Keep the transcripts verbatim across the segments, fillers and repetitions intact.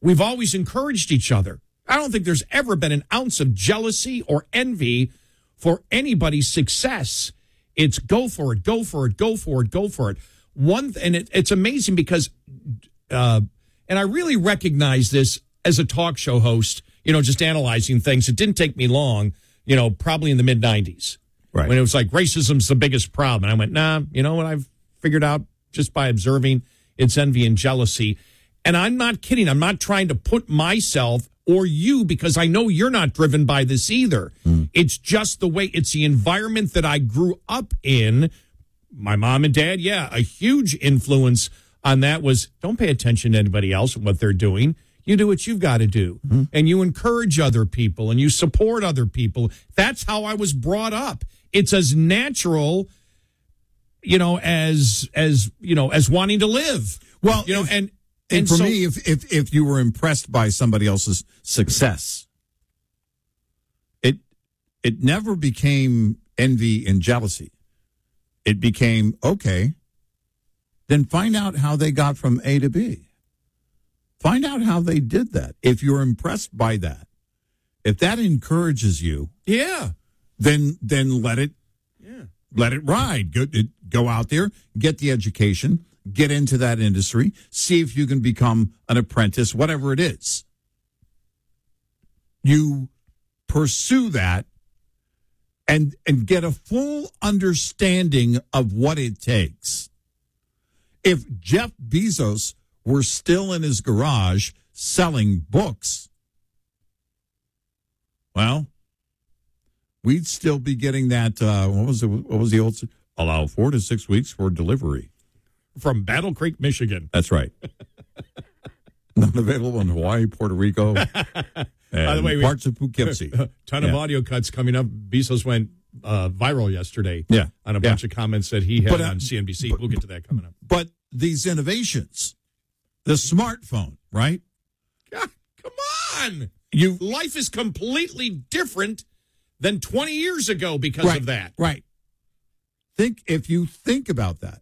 we've always encouraged each other. I don't think there's ever been an ounce of jealousy or envy for anybody's success. It's go for it, go for it, go for it, go for it. One, and it, it's amazing because, uh, and I really recognize this as a talk show host, you know, just analyzing things. It didn't take me long, you know, probably in the mid nineties. Right. When it was like racism's the biggest problem. And I went, nah, you know what I've figured out just by observing? It's envy and jealousy. And I'm not kidding. I'm not trying to put myself or you, because I know you're not driven by this either. Mm. It's just the way, it's the environment that I grew up in. My mom and dad, yeah, a huge influence on that was don't pay attention to anybody else and what they're doing. You do what you've got to do. Mm-hmm. And you encourage other people and you support other people. That's how I was brought up. It's as natural, you know, as, as, you know, as wanting to live. Well, you know, if, and, and, and for so, me, if, if, if you were impressed by somebody else's success, it, it never became envy and jealousy. It became, okay, then find out how they got from A to B. Find out how they did that. If you're impressed by that, if that encourages you, yeah, then then let it, yeah, let it ride. Go, go out there, get the education, get into that industry, see if you can become an apprentice, whatever it is. You pursue that and and get a full understanding of what it takes. If Jeff Bezos were still in his garage selling books, well, we'd still be getting that, uh, what was it, what was the old, allow four to six weeks for delivery. From Battle Creek, Michigan. That's right. Not available in Hawaii, Puerto Rico, and By the way, parts we, of Poughkeepsie. A ton yeah. of audio cuts coming up. Bezos went uh, viral yesterday yeah. on a yeah. bunch of comments that he had but, uh, on C N B C. But, we'll get to that coming up. But these innovations, the smartphone, right? God, come on. You Life is completely different than twenty years ago because right, of that. Right. Think, if you think about that,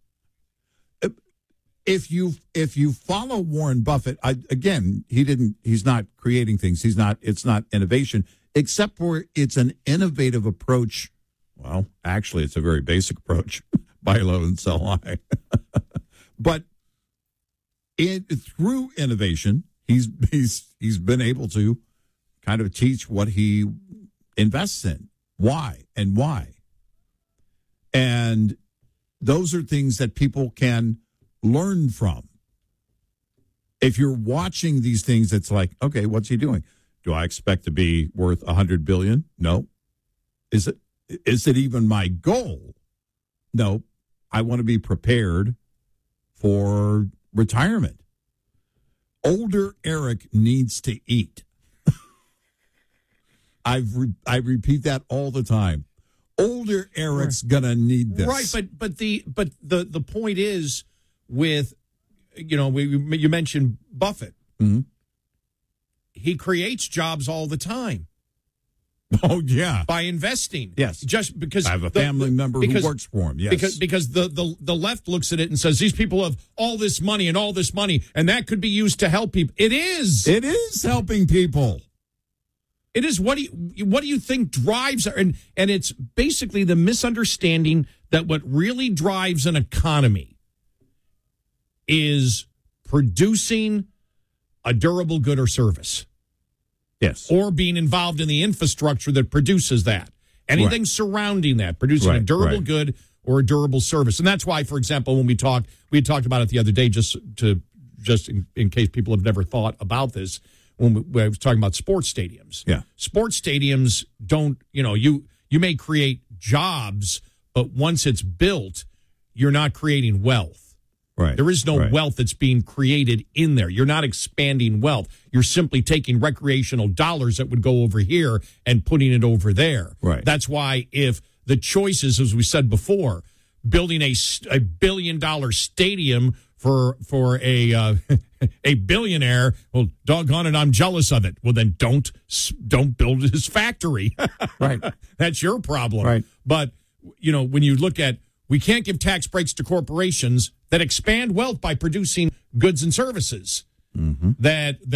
if you if you follow Warren Buffett, I, again, he didn't. He's not creating things. He's not. It's not innovation, except for it's an innovative approach. Well, actually, it's a very basic approach: buy low and sell high. But it, through innovation, he's he's he's been able to kind of teach what he invests in, why and why, and those are things that people can learn from. If you're watching these things, it's like, okay, what's he doing? Do I expect to be worth a hundred billion? No. Is it? Is it even my goal? No. I want to be prepared for retirement. Older Eric needs to eat. I've re- I repeat that all the time. Older Eric's gonna need this, right? But but the but the the point is, with, you know, we, you mentioned Buffett. Mm-hmm. He creates jobs all the time. Oh, yeah. By investing. Yes. Just because I have a the, family member because, who works for him. Yes. Because because the, the, the left looks at it and says, these people have all this money and all this money, and that could be used to help people. It is. It is helping people. It is. What do you, what do you think drives, and, and it's basically the misunderstanding that what really drives an economy is producing a durable good or service. Yes. Or being involved in the infrastructure that produces that. Anything right. surrounding that, producing right, a durable right. good or a durable service. And that's why, for example, when we talk, we had talked about it the other day, just to just in, in case people have never thought about this, when, we, when I was talking about sports stadiums. Yeah. Sports stadiums don't, you know, you you may create jobs, but once it's built, you're not creating wealth. Right. There is no right. wealth that's being created in there. You're not expanding wealth. You're simply taking recreational dollars that would go over here and putting it over there. Right. That's why if the choices, as we said before, building a, a billion dollar stadium for for a uh, a billionaire, well, doggone it, I'm jealous of it. Well, then don't don't build his factory. Right. That's your problem. Right. But, you know, when you look at, we can't give tax breaks to corporations that expand wealth by producing goods and services. Mm-hmm. That